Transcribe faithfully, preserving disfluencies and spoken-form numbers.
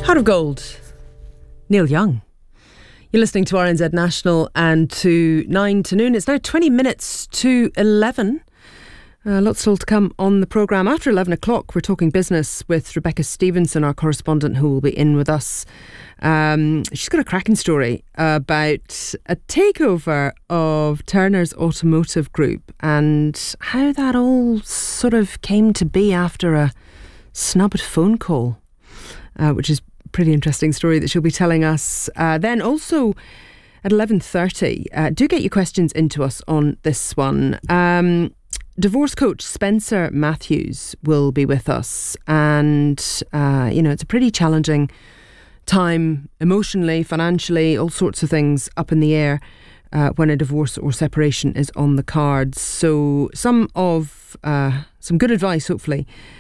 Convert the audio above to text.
Heart of Gold, Neil Young. You're listening to R N Z National and to nine to noon. It's now twenty minutes to eleven. Uh, lots still to come on the programme. After eleven o'clock, we're talking business with Rebecca Stevenson, our correspondent, who will be in with us. Um, she's got a cracking story about a takeover of Turner's Automotive Group and how that all sort of came to be after a snubbed phone call, uh, which is a pretty interesting story that she'll be telling us. Uh, then also at eleven thirty, uh, do get your questions into us on this one. Um, divorce coach Spencer Matthews will be with us, and uh, you know, it's a pretty challenging time emotionally, financially, all sorts of things up in the air uh, when a divorce or separation is on the cards. So some of uh, some good advice, hopefully,